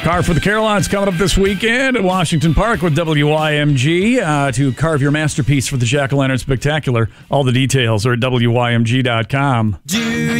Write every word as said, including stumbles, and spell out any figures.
Car for the Carolines coming up this weekend at Washington Park with W Y M G uh, to carve your masterpiece for the Jack-O-Lantern Spectacular. All the details are at W Y M G dot com. Do